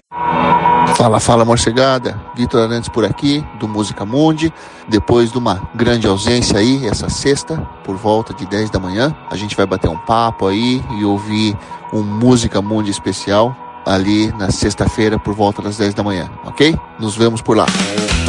Fala, morcegada. Vitor Arantes por aqui, do Música Mundi. Depois de uma grande ausência aí, essa sexta, por volta de 10 da manhã, a gente vai bater um papo aí e ouvir um Música Mundi especial ali na sexta-feira, por volta das 10 da manhã, ok? Nos vemos por lá.